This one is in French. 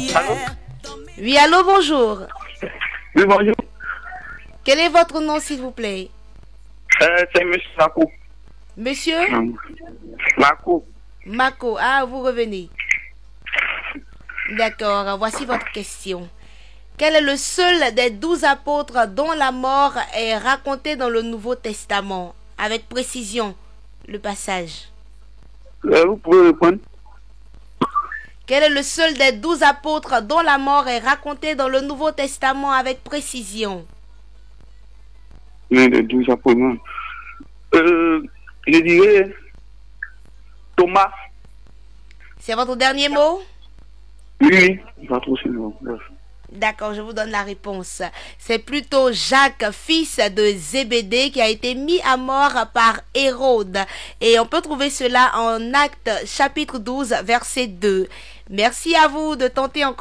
Allô? Oui, allô, bonjour. Oui, bonjour. Quel est votre nom, s'il vous plaît? C'est M. Mako. Monsieur Mako. Mako. Ah, vous revenez. D'accord, voici votre question. Quel est le seul des 12 apôtres dont la mort est racontée dans le Nouveau Testament? Avec précision, le passage. Vous pouvez répondre? Quel est le seul des 12 apôtres dont la mort est racontée dans le Nouveau Testament avec précision? L'un des 12 apôtres. Je dirais Thomas. C'est votre dernier mot? Oui, pas trop sinon. D'accord, je vous donne la réponse. C'est plutôt Jacques, fils de Zébédée, qui a été mis à mort par Hérode. Et on peut trouver cela en Actes chapitre 12, verset 2. Merci à vous de tenter encore.